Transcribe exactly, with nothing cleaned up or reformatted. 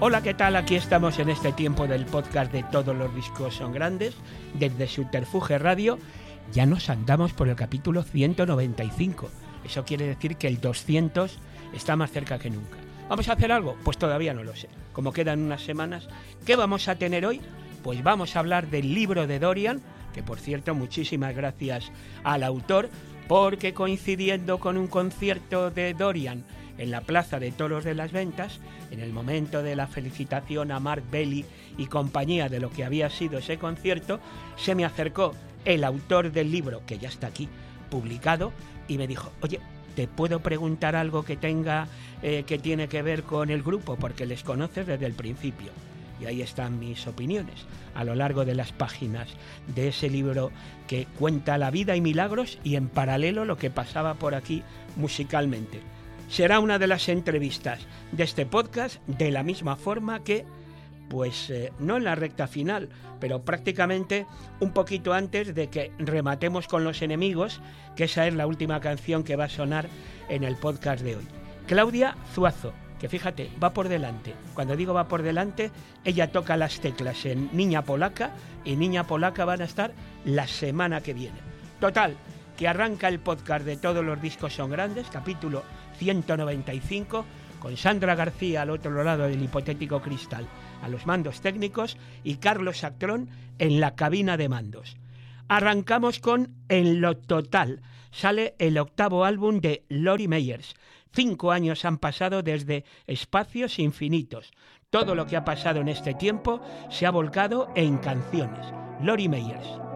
Hola, ¿qué tal? Aquí estamos en este tiempo del podcast de Todos los discos son grandes, desde Subterfuge Radio. Ya nos andamos por el capítulo ciento noventa y cinco. Eso quiere decir que el doscientos está más cerca que nunca. ¿Vamos a hacer algo? Pues todavía no lo sé. Como quedan unas semanas, ¿qué vamos a tener hoy? Pues vamos a hablar del libro de Dorian, que por cierto, muchísimas gracias al autor, porque coincidiendo con un concierto de Dorian en la Plaza de Toros de las Ventas, en el momento de la felicitación a Mark Belly y compañía de lo que había sido ese concierto, se me acercó el autor del libro, que ya está aquí publicado, y me dijo, oye, ¿te puedo preguntar algo que tenga, eh, que tiene que ver con el grupo? Porque les conoces desde el principio. Y ahí están mis opiniones, a lo largo de las páginas de ese libro que cuenta la vida y milagros y en paralelo lo que pasaba por aquí musicalmente. Será una de las entrevistas de este podcast de la misma forma que, pues eh, no en la recta final, pero prácticamente un poquito antes de que rematemos con Los Enemigos, que esa es la última canción que va a sonar en el podcast de hoy. Claudia Zuazo, que fíjate, va por delante. Cuando digo va por delante, ella toca las teclas en Niña Polaca y Niña Polaca van a estar la semana que viene. Total, que arranca el podcast de Todos los discos son grandes, capítulo ciento noventa y cinco, con Sandra García al otro lado del hipotético cristal, a los mandos técnicos, y Carlos Actrón en la cabina de mandos. Arrancamos con En lo total. Sale el octavo álbum de Lori Meyers. Cinco años han pasado desde Espacios Infinitos. Todo lo que ha pasado en este tiempo se ha volcado en canciones. Lori Meyers.